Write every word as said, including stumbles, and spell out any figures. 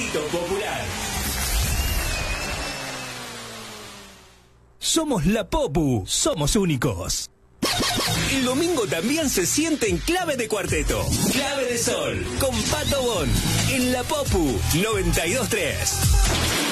Grito Popular. Somos la Popu, somos únicos. El domingo también se siente en Clave de Cuarteto. Clave de Sol, con Pato Bon, en la Popu noventa y dos tres.